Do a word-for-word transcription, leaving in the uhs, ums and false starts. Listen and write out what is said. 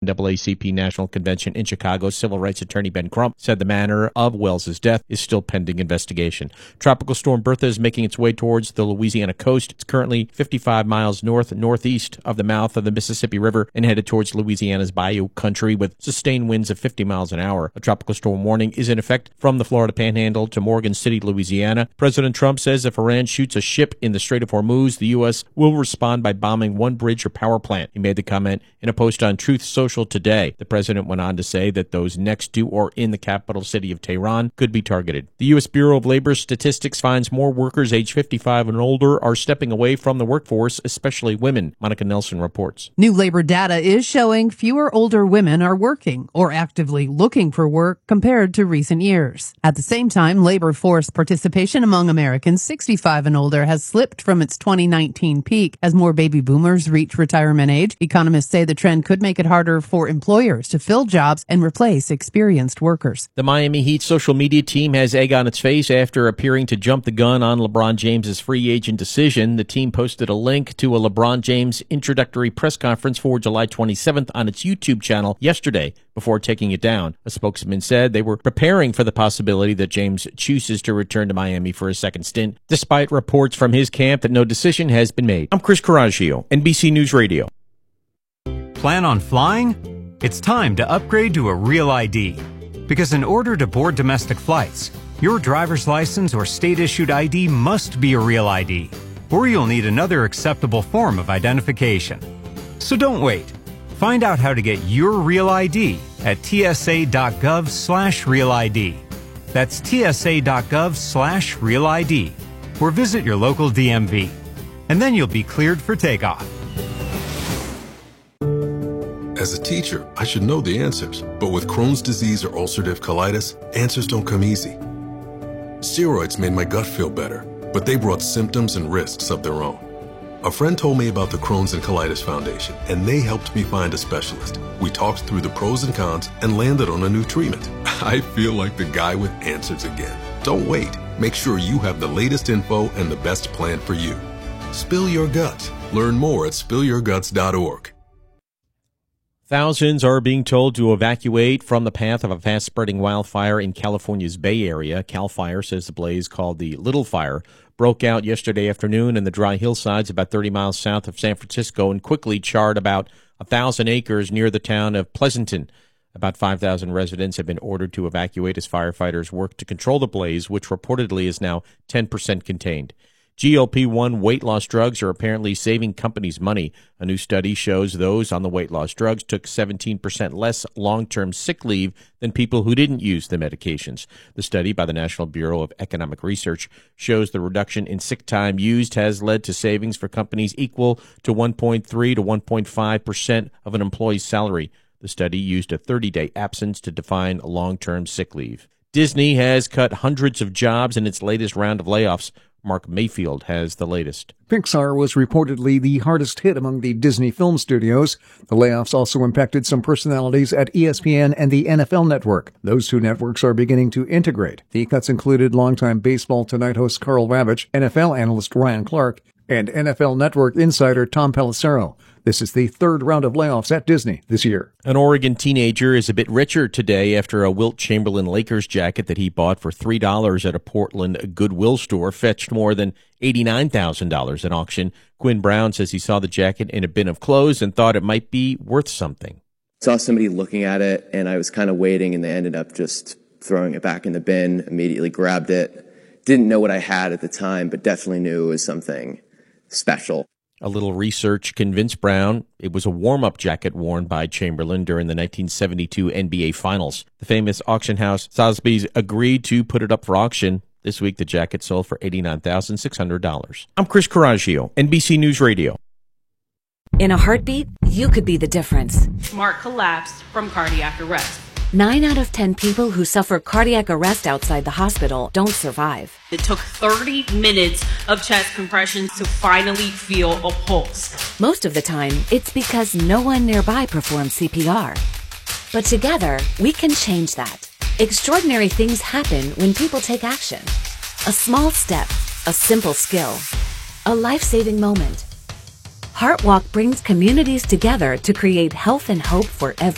double A C P National Convention in Chicago, civil rights attorney Ben Crump said the manner of Wells's death is still pending investigation. Tropical storm Bertha is making its way towards the Louisiana coast. It's currently fifty-five miles north-northeast of the mouth of the Mississippi River and headed towards Louisiana's bayou country with sustained winds of fifty miles an hour. A tropical storm warning is in effect from the Florida Panhandle to Morgan City, Louisiana. President Trump says if Iran shoots a ship in the Strait of Hormuz, the U S will respond by bombing one bridge or power plant. He made the comment in a post on Truth Social today. The president went on to say that those next to or in the capital city of Tehran could be targeted. The U S Bureau of Labor Statistics finds more workers age fifty-five and older are stepping away from the workforce, especially women. Monica Nelson reports. New labor data is showing fewer older women are working or actively looking for work compared to recent years. At the same time, labor force participation among Americans sixty-five and older has slipped from its twenty nineteen peak as more baby boomers reach retirement age. Economists say the trend could make it harder for employers to fill jobs and replace experienced workers. The Miami Heat social media team has egg on its face after appearing to jump the gun on LeBron James's free agent decision. The team posted a link to a LeBron James introductory press conference for July twenty-seventh on its YouTube channel yesterday before taking it down. A spokesman said they were preparing for the possibility that James chooses to return to Miami for a second stint, despite reports from his camp that no decision has been made. I'm Chris Coraggio, N B C News Radio. Plan on flying? It's time to upgrade to a Real I D. Because in order to board domestic flights, your driver's license or state-issued I D must be a Real I D, or you'll need another acceptable form of identification. So don't wait. Find out how to get your Real I D at tsa.gov slash Real ID. That's tsa.gov slash Real ID, or visit your local D M V. And then you'll be cleared for takeoff. As a teacher, I should know the answers. But with Crohn's disease or ulcerative colitis, answers don't come easy. Steroids made my gut feel better, but they brought symptoms and risks of their own. A friend told me about the Crohn's and Colitis Foundation, and they helped me find a specialist. We talked through the pros and cons and landed on a new treatment. I feel like the guy with answers again. Don't wait. Make sure you have the latest info and the best plan for you. Spill your guts. Learn more at spill your guts dot org. Thousands are being told to evacuate from the path of a fast-spreading wildfire in California's Bay Area. CAL FIRE says the blaze, called the Little Fire, broke out yesterday afternoon in the dry hillsides about thirty miles south of San Francisco and quickly charred about one thousand acres near the town of Pleasanton. About five thousand residents have been ordered to evacuate as firefighters work to control the blaze, which reportedly is now ten percent contained. G L P one weight loss drugs are apparently saving companies money. A new study shows those on the weight loss drugs took seventeen percent less long-term sick leave than people who didn't use the medications. The study by the National Bureau of Economic Research shows the reduction in sick time used has led to savings for companies equal to one point three to one point five percent of an employee's salary. The study used a thirty-day absence to define long-term sick leave. Disney has cut hundreds of jobs in its latest round of layoffs. Mark Mayfield has the latest. Pixar was reportedly the hardest hit among the Disney film studios. The layoffs also impacted some personalities at E S P N and the N F L Network. Those two networks are beginning to integrate. The cuts included longtime Baseball Tonight host Carl Ravitch, N F L analyst Ryan Clark, and N F L Network insider Tom Pelissero. This is the third round of layoffs at Disney this year. An Oregon teenager is a bit richer today after a Wilt Chamberlain Lakers jacket that he bought for three dollars at a Portland Goodwill store fetched more than eighty-nine thousand dollars at auction. Quinn Brown says he saw the jacket in a bin of clothes and thought it might be worth something. Saw somebody looking at it, and I was kind of waiting, and they ended up just throwing it back in the bin, immediately grabbed it. Didn't know what I had at the time, but definitely knew it was something special. A little research convinced Brown it was a warm-up jacket worn by Chamberlain during the nineteen seventy-two N B A Finals. The famous auction house Sotheby's agreed to put it up for auction. This week, the jacket sold for eighty-nine thousand six hundred dollars. I'm Chris Coraggio, N B C News Radio. In a heartbeat, you could be the difference. Mark collapsed from cardiac arrest. Nine out of ten people who suffer cardiac arrest outside the hospital don't survive. It took thirty minutes of chest compressions to finally feel a pulse. Most of the time, it's because no one nearby performs C P R. But together, we can change that. Extraordinary things happen when people take action. A small step, a simple skill, a life-saving moment. HeartWalk brings communities together to create health and hope for everyone.